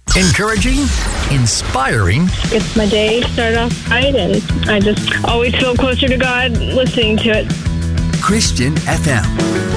Encouraging, inspiring. It's my day started off right, and I just always feel closer to God listening to it. Christian FM.